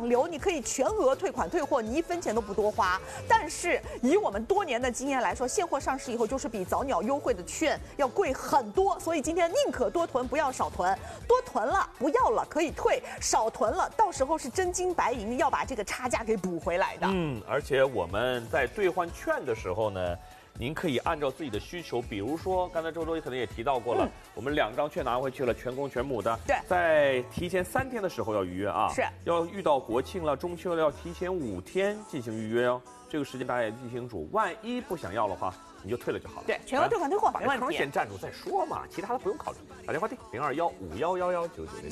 两流，你可以全额退款退货，你1分钱都不多花。但是以我们多年的经验来说，现货上市以后就是比早鸟优惠的券要贵很多，所以今天宁可多囤，不要少囤。多囤了不要了可以退，少囤了到时候是真金白银要把这个差价给补回来的。 而且我们在兑换券的时候呢，您可以按照自己的需求，比如说刚才周可能也提到过了，我们2张券拿回去了，全公全母的。 对， 在提前3天的时候要预约啊， 是要遇到国庆了、中秋了，要提前5天进行预约哦。这个时间大家也记清楚，万一不想要的话，你就退了就好了。 对，全额退款退货， 把没问题。 坑先站住再说嘛，其他的不用考虑。打电话订0215111996。